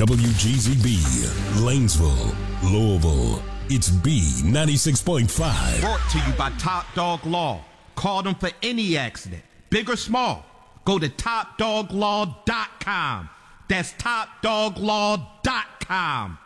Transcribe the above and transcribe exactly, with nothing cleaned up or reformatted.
W G Z B, Lanesville, Louisville. It's B ninety-six point five. Brought to you by Top Dog Law. Call them for any accident, big or small. Go to top dog law dot com. That's top dog law dot com.